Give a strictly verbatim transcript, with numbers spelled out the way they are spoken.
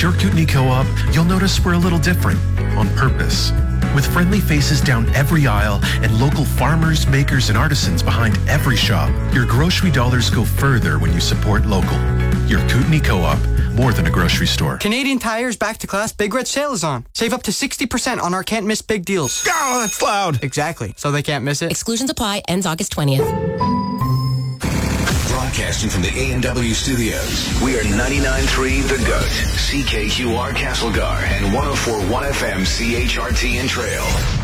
your Kootenai Co-op, you'll notice we're a little different, on purpose. With friendly faces down every aisle and local farmers, makers, and artisans behind every shop, your grocery dollars go further when you support local. Your Kootenai Co-op, more than a grocery store. Canadian Tire's Back to Class Big Red Sale is on. Save up to sixty percent on our can't miss big deals. Oh, that's loud. Exactly, so they can't miss it. Exclusions apply, ends August twentieth. Broadcasting from the A and W studios, we are ninety-nine point three The Goat, C K Q R Castlegar, and one oh four point one F M C H R T and Trail.